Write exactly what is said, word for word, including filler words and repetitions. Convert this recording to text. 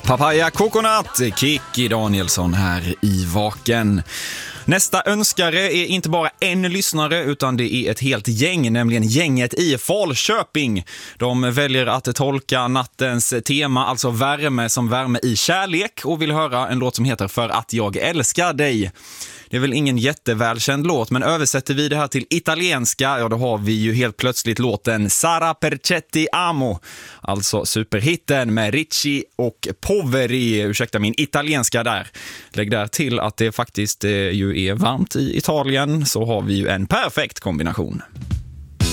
Papaya Coconut, Kikki Danielsson här i Vaken. Nästa önskare är inte bara en lyssnare utan det är ett helt gäng, nämligen gänget i Falköping. De väljer att tolka nattens tema, alltså värme som värme i kärlek, och vill höra en låt som heter För att jag älskar dig. Det är väl ingen jättevälkänd låt, men översätter vi det här till italienska, ja då har vi ju helt plötsligt låten Sara Percetti Amo, alltså superhitten med Ricci och Poveri. Ursäkta min italienska där. Lägg där till att det faktiskt eh, ju är varmt i Italien, så har vi ju en perfekt kombination.